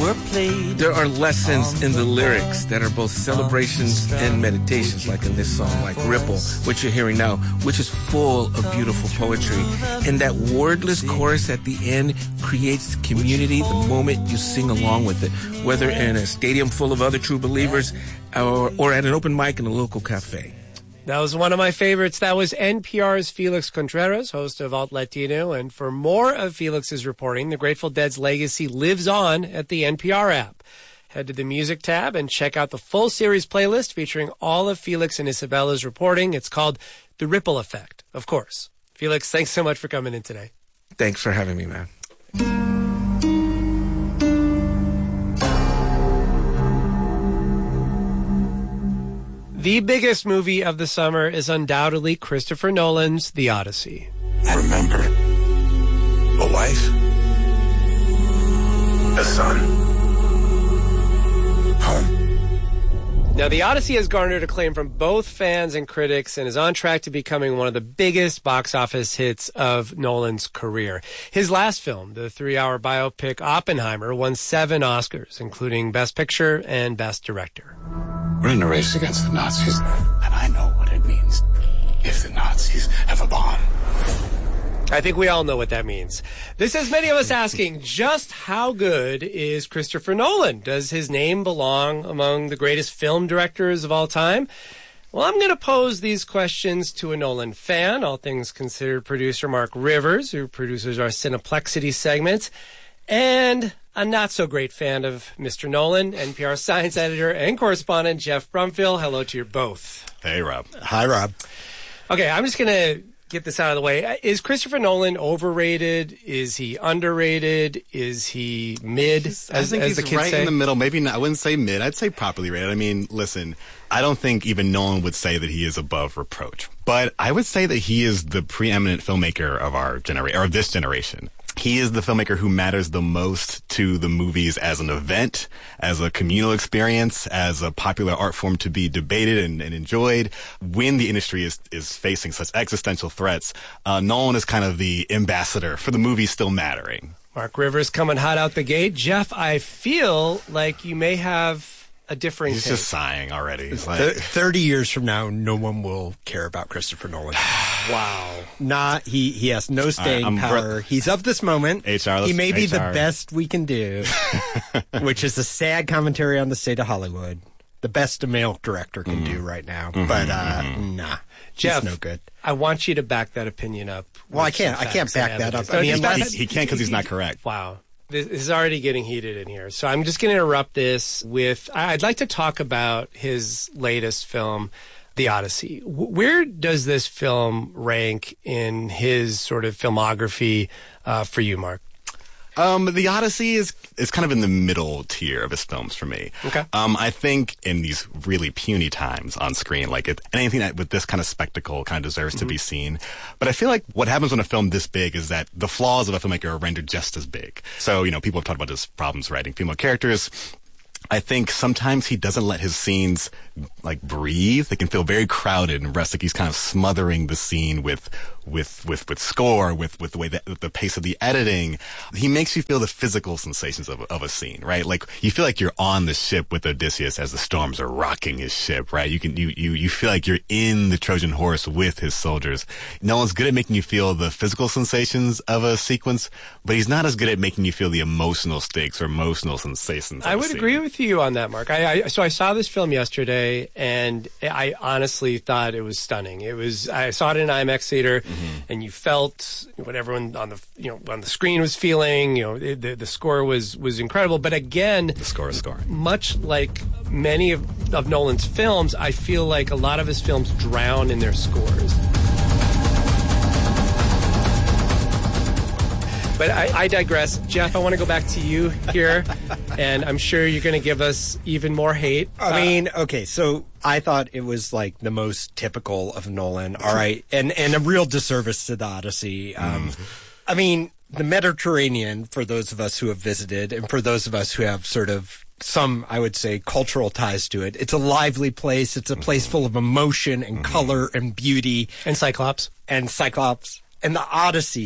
There are lessons in the lyrics that are both celebrations and meditations, like in this song, like Ripple, which you're hearing now, which is full of beautiful poetry. And that wordless chorus at the end creates community the moment you sing along with it, whether in a stadium full of other true believers or at an open mic in a local cafe. That was one of my favorites. That was NPR's Felix Contreras, host of Alt Latino. And for more of Felix's reporting, the Grateful Dead's legacy lives on at the NPR app. Head to the music tab and check out the full series playlist featuring all of Felix and Isabella's reporting. It's called The Ripple Effect, of course. Felix, thanks so much for coming in today. Thanks for having me, man. The biggest movie of the summer is undoubtedly Christopher Nolan's The Odyssey. Remember, a wife, a son, home. Now, The Odyssey has garnered acclaim from both fans and critics and is on track to becoming one of the biggest box office hits of Nolan's career. His last film, the 3-hour biopic Oppenheimer, won 7 Oscars, including Best Picture and Best Director. We're in a race against the Nazis, and I know what it means if the Nazis have a bomb. I think we all know what that means. This has many of us asking, just how good is Christopher Nolan? Does his name belong among the greatest film directors of all time? Well, I'm going to pose these questions to a Nolan fan, all things considered producer Mark Rivers, who produces our Cineplexity segment, and a not-so-great fan of Mr. Nolan, NPR science editor and correspondent Jeff Brumfield. Hello to you both. Hey, Rob. Hi, Rob. Okay, I'm just going to get this out of the way. Is Christopher Nolan overrated? Is he underrated? Is he mid, I think he's the kids right say? in the middle. Maybe not. I wouldn't say mid. I'd say properly rated. I mean, listen, I don't think even Nolan would say that he is above reproach. But I would say that he is the preeminent filmmaker of our generation, or of this generation. He is the filmmaker who matters the most to the movies as an event, as a communal experience, as a popular art form to be debated and enjoyed. When the industry is facing such existential threats, Nolan is kind of the ambassador for the movies still mattering. Mark Rivers coming hot out the gate. Jeff, I feel like you may have a differing He's take. just sighing already. He's like, 30 years from now, no one will care about Christopher Nolan. Wow. He has no staying power. He's of this moment. He may be the best we can do, which is a sad commentary on the state of Hollywood. The best a male director can do right now. But, nah. Jeff, he's no good. I want you to back that opinion up. Well, I can't back that up. I mean, he can't because he's not correct. Wow. This is already getting heated in here. So I'm just going to interrupt this with, I'd like to talk about his latest film, The Odyssey. Where does this film rank in his sort of filmography for you, Mark? The Odyssey is kind of in the middle tier of his films for me. Okay. I think in these really puny times on screen, like anything that with this kind of spectacle kind of deserves to be seen. But I feel like what happens when a film this big is that the flaws of a filmmaker are rendered just as big. So, people have talked about his problems writing female characters. I think sometimes he doesn't let his scenes like breathe. They can feel very crowded and rest. Like he's kind of smothering the scene with score, with the way that the pace of the editing. He makes you feel the physical sensations of a scene, right? Like you feel like you're on the ship with Odysseus as the storms are rocking his ship, right? You feel like you're in the Trojan horse with his soldiers. Nolan's good at making you feel the physical sensations of a sequence, but he's not as good at making you feel the emotional stakes or emotional sensations. I would agree with you on that, Mark. So I saw this film yesterday, and I honestly thought it was stunning. I saw it in an IMAX theater, and you felt what everyone on the screen was feeling. The score was incredible. But again, the score is scoring. Much like many of Nolan's films, I feel like a lot of his films drown in their scores. But I digress. Jeff, I want to go back to you here, and I'm sure you're going to give us even more hate. I mean, okay, so I thought it was like the most typical of Nolan. All right, and a real disservice to the Odyssey. I mean, the Mediterranean, for those of us who have visited, and for those of us who have sort of some, I would say, cultural ties to it, it's a lively place. It's a place full of emotion and color and beauty. And Cyclops. And the Odyssey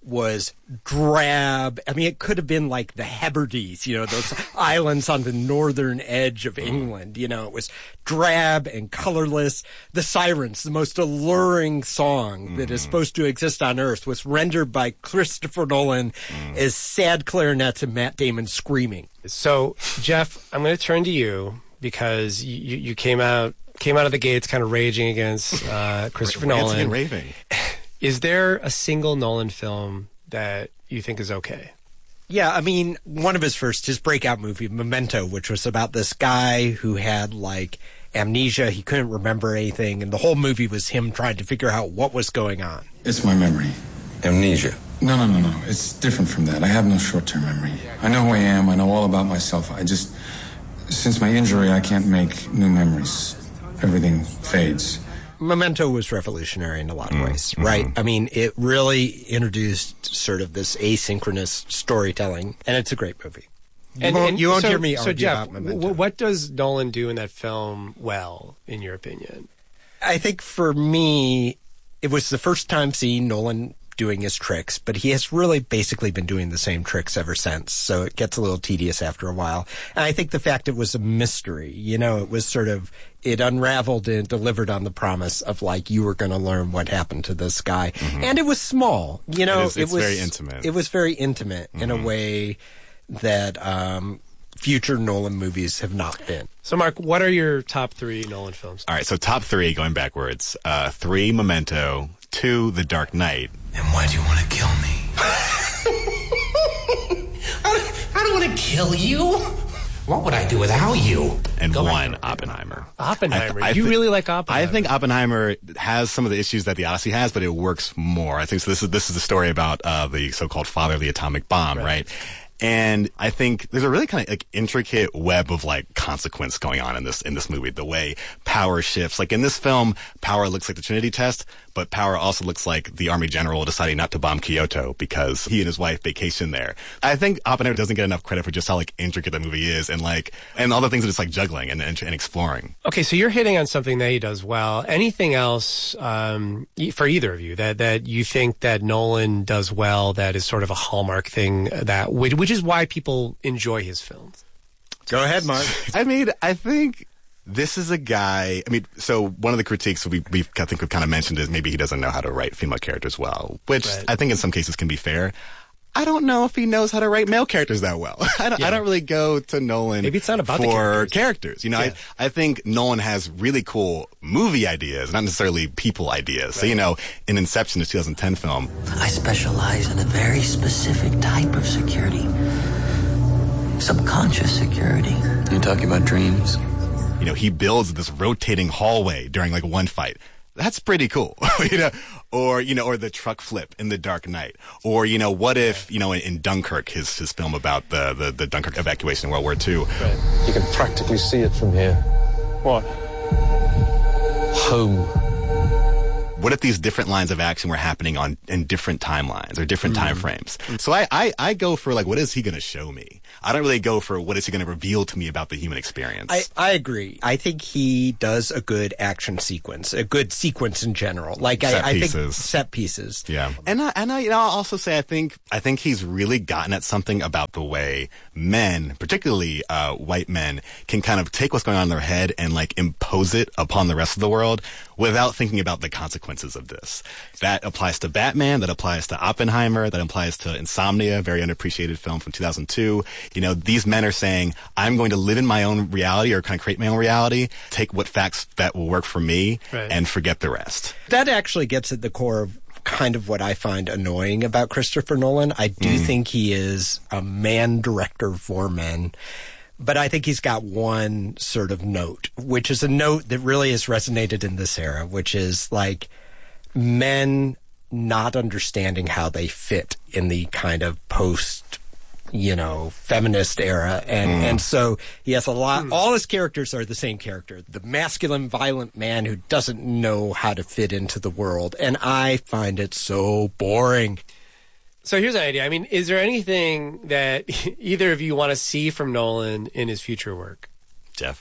was drab. I mean, it could have been like the Hebrides, those islands on the northern edge of England. It was drab and colorless. The Sirens, the most alluring song that is supposed to exist on Earth, was rendered by Christopher Nolan as sad clarinets and Matt Damon screaming. So, Jeff, I'm going to turn to you because you came out of the gates kind of raging against Christopher Nolan. Ranting and raving. Is there a single Nolan film that you think is okay? Yeah, I mean, one of his breakout movie, Memento, which was about this guy who had, amnesia. He couldn't remember anything, and the whole movie was him trying to figure out what was going on. It's my memory. Amnesia. No. It's different from that. I have no short-term memory. I know who I am. I know all about myself. Since my injury, I can't make new memories. Everything fades. Memento was revolutionary in a lot of ways, right? I mean, it really introduced sort of this asynchronous storytelling, and it's a great movie. You won't hear me argue Jeff, about Memento. What does Nolan do in that film well, in your opinion? I think for me, it was the first time seeing Nolan doing his tricks, but he has really basically been doing the same tricks ever since, so it gets a little tedious after a while. And I think the fact it was a mystery, it was sort of, it unraveled and delivered on the promise of you were going to learn what happened to this guy. And it was small, It's very intimate. It was very intimate in a way that future Nolan movies have not been. So, Mark, what are your top 3 Nolan films? All right, so top 3, going backwards. 3, Memento. 2, The Dark Knight. And why do you want to kill me? I don't want to kill you. What would I do without you? And 1, Oppenheimer. Oppenheimer. You really like Oppenheimer. I think Oppenheimer has some of the issues that the Odyssey has, but it works more. I think so. This is the story about the so-called father of the atomic bomb, right? And I think there's a really kind of intricate web of consequence going on in this movie. The way power shifts, in this film, power looks like the Trinity test, but power also looks like the Army general deciding not to bomb Kyoto because he and his wife vacation there. I think Oppenheimer doesn't get enough credit for just how intricate that movie is and all the things that it's juggling and exploring. Okay, so you're hitting on something that he does well. Anything else for either of you that you think that Nolan does well that is sort of a hallmark thing that which is why people enjoy his films? Go ahead, Mark. I think this is a guy. So one of the critiques I think we've kind of mentioned is maybe he doesn't know how to write female characters well, which I think in some cases can be fair. I don't know if he knows how to write male characters that well. I don't really go to Nolan maybe it's not about for the characters. I think Nolan has really cool movie ideas, not necessarily people ideas. Right. So, in Inception, the 2010 film. I specialize in a very specific type of security. Subconscious security. You're talking about dreams? He builds this rotating hallway during one fight. That's pretty cool, or the truck flip in The Dark Knight, or what if in Dunkirk, his film about the Dunkirk evacuation in World War II. Right. You can practically see it from here. What? Home. What if these different lines of action were happening in different timelines or different time frames? So I go for what is he going to show me? I don't really go for what is he going to reveal to me about the human experience. I agree. I think he does a good action sequence, a good sequence in general. I think set pieces. Yeah. And I'll also say I think he's really gotten at something about the way men, particularly white men, can kind of take what's going on in their head and impose it upon the rest of the world without thinking about the consequences of this. That applies to Batman, that applies to Oppenheimer, that applies to Insomnia, very underappreciated film from 2002. These men are saying, I'm going to live in my own reality or kind of create my own reality, take what facts that will work for me, and forget the rest. That actually gets at the core of kind of what I find annoying about Christopher Nolan. I do think he is a man director for men. But I think he's got one sort of note, which is a note that really has resonated in this era, which is men not understanding how they fit in the kind of post, feminist era. And so he has a lot, all his characters are the same character, the masculine, violent man who doesn't know how to fit into the world. And I find it so boring. So here's an idea. Is there anything that either of you want to see from Nolan in his future work? Jeff?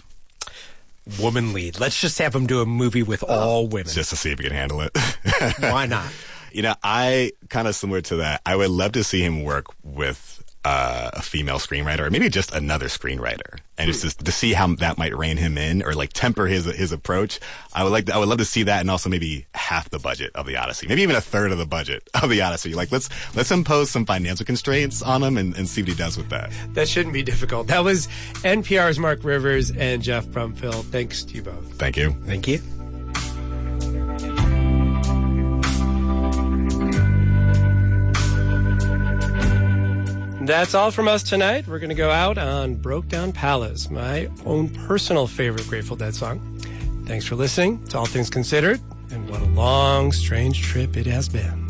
Woman lead. Let's just have him do a movie with all women. Just to see if he can handle it. Why not? You know, I kind of similar to that. I would love to see him work with a female screenwriter, or maybe just another screenwriter, and just to see how that might rein him in, or like temper his approach. I would love to see that, and also maybe half the budget of the Odyssey, maybe even a third of the budget of the Odyssey. Like let's impose some financial constraints on him and see what he does with that. That shouldn't be difficult. That was NPR's Mark Rivers and Jeff Brumfield. Thanks to you both. Thank you. Thank you. That's all from us tonight. We're going to go out on Broke Down Palace, my own personal favorite Grateful Dead song. Thanks for listening to All Things Considered, and what a long, strange trip it has been.